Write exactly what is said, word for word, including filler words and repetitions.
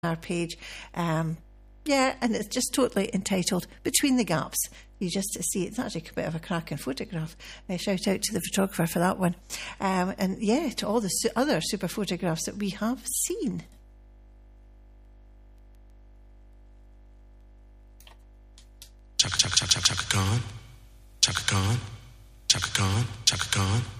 our page. Um, yeah, and it's just totally entitled Between the Gaps. You just see it's actually a bit of a cracking photograph. Uh, shout out to the photographer for that one. Um, and yeah, to all the su- other super photographs that we have seen. Chaka chaka chaka chaka Khan, Chaka Khan, Chaka Khan, Chaka Khan.